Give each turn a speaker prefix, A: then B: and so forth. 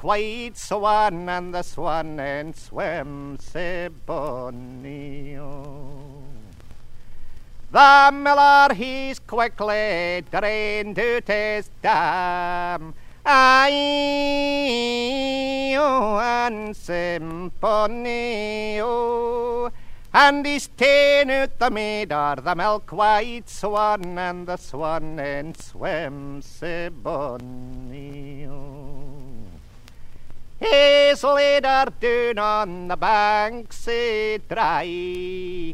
A: milk-white swan, and the swan and swims sae bonny. The miller he's quickly drained out his dam, aye, and symphony, and he's ta'en out the meader, the milk-white swan, and the swan and swims sae bonny. He's laid her down on the bank sae dry,